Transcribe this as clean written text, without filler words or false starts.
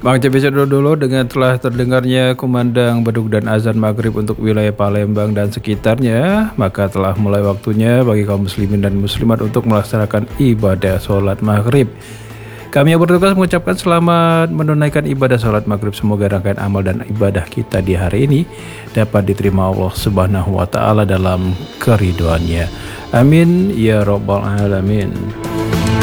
Bang Cepi dulu dengan telah terdengarnya kumandang beduk dan azan maghrib untuk wilayah Palembang dan sekitarnya, maka telah mulai waktunya bagi kaum muslimin dan muslimat untuk melaksanakan ibadah sholat maghrib. Kami yang bertugas mengucapkan selamat menunaikan ibadah sholat maghrib. Semoga rangkaian amal dan ibadah kita di hari ini dapat diterima Allah Subhanahu wa Ta'ala dalam keridhoannya. Amin ya Rabbal Alamin.